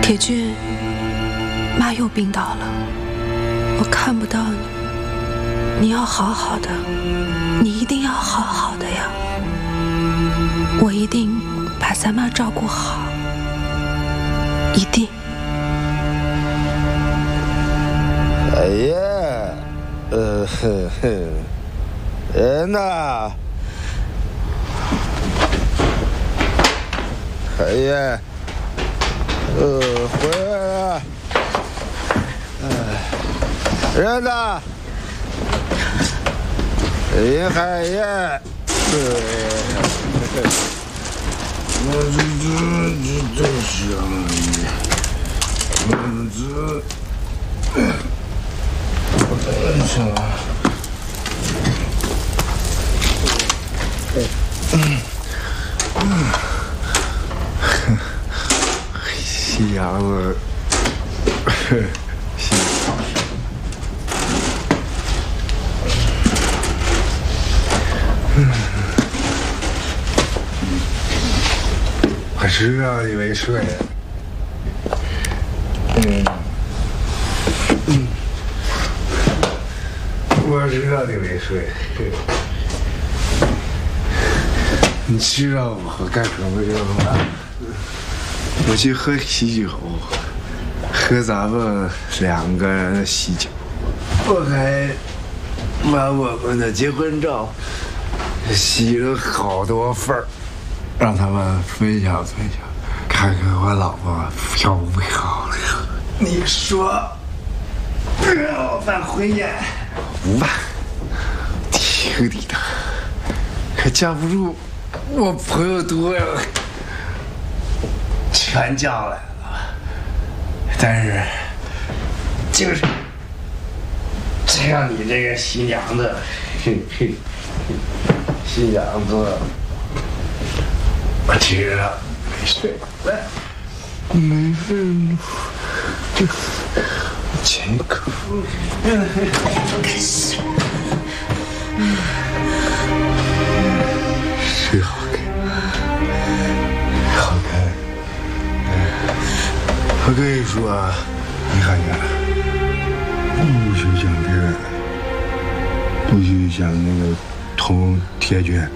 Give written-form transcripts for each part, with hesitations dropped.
铁军，妈又病倒了，我看不到你，你要好好的，你一定要好好的呀，我一定把三妈照顾好，一定。 哎呀，人呢？哎呀，回来了。人呢？林海燕。我这想你，西洋子，西洋子，我知道你没睡。我知道你没睡。你知道我干什么去了吗？我去喝喜酒，喝咱们2个人的喜酒。我还把我们的结婚照洗了好多份儿，让他们分享分享，看看我老婆漂不漂亮。你说让我办婚宴？5万，听你的，可架不住我朋友多呀，全叫来了。但是就是像你这个新娘子，新娘子，我知道没睡，来，没睡，这亲口。是好看，好看。我跟你说啊，你看见了，不许讲别人，不许讲那个童铁军，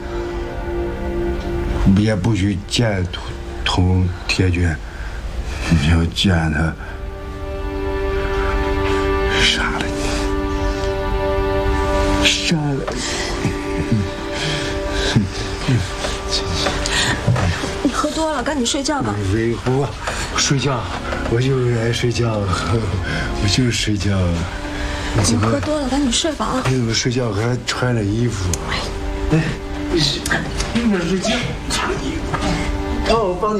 也不许见童铁军，你要见他，杀了你，杀了你。 你喝多了，赶紧睡觉吧。 不，睡觉，我就是爱睡觉，我就是睡觉。 你喝多了，赶紧睡吧啊！ 你怎么睡觉还穿着衣服？哎，你睡觉穿衣服？哦，我帮你。